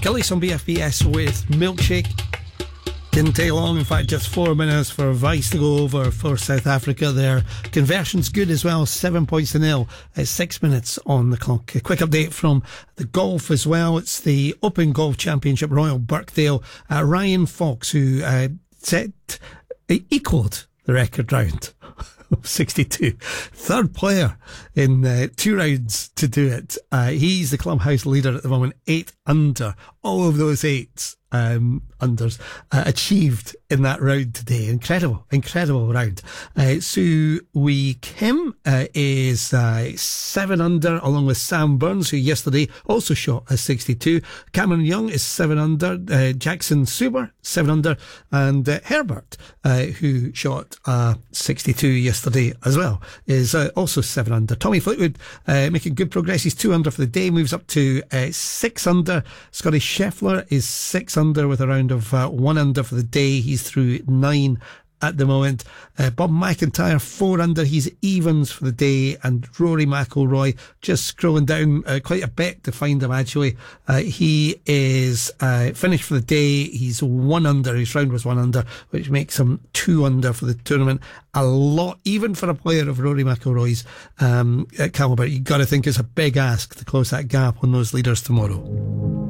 Gillies on BFBS with Milkshake. Didn't take long, in fact, just 4 minutes for Vice to go over for South Africa. Their conversion's good as well, 7 points to nil at 6 minutes on the clock. A quick update from the golf as well. It's the Open Golf Championship, Royal Birkdale. Ryan Fox, who equalled the record round. 62. Third player in 2 rounds to do it. He's the clubhouse leader at the moment, 8 under. All of those 8 unders achieved in that round today. Incredible round. Sue Wee Kim is 7 under, along with Sam Burns, who yesterday also shot a 62. Cameron Young is 7 under. Jackson Suber, 7 under. And Herbert, who shot a 62 yesterday as well, is also 7 under. Tommy Fleetwood making good progress. He's 2 under for the day, moves up to 6 under. Scotty Scheffler is 6 under with a round of 1 under for the day. He's through 9 at the moment. Bob McIntyre, 4 under. He's evens for the day. And Rory McIlroy, just scrolling down quite a bit to find him actually. He is finished for the day. He's 1 under. His round was 1 under, which makes him 2 under for the tournament. A lot, even for a player of Rory McIlroy's calibre. You've got to think it's a big ask to close that gap on those leaders tomorrow.